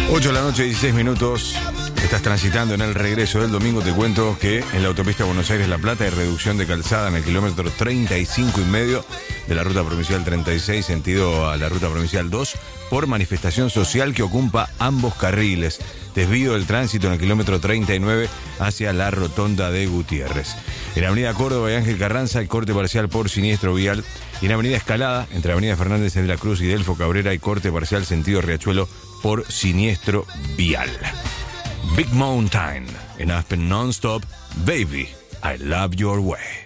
8 de la noche, 16 minutos. Estás transitando en el regreso del domingo. Te cuento que en la autopista Buenos Aires-La Plata hay reducción de calzada en el kilómetro 35,5 de la ruta provincial 36, sentido a la ruta provincial 2, por manifestación social que ocupa ambos carriles. Desvío del tránsito en el kilómetro 39 hacia la rotonda de Gutiérrez. En la avenida Córdoba y Ángel Carranza hay corte parcial por siniestro vial. Y en la avenida Escalada, entre avenida Fernández de la Cruz y Delfo Cabrera, hay corte parcial sentido Riachuelo por siniestro vial. Big Mountain en Aspen Nonstop, Baby, I Love Your Way.